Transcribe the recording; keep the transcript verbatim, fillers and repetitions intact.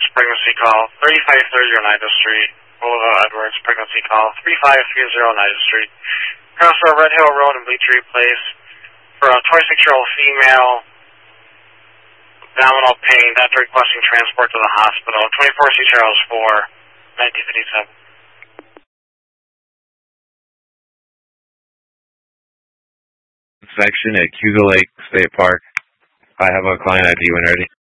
pregnancy call, thirty-five thirty Oneida Street, Boulevard Edwards, pregnancy call, thirty-five thirty Oneida Street. Crossroad Red Hill Road and Bleachery Place for a twenty-six-year-old female, abdominal pain, after requesting transport to the hospital. twenty-four C Charles four, nineteen fifty-seven. Section at Cougar Lake State Park. I have a client I D when ready.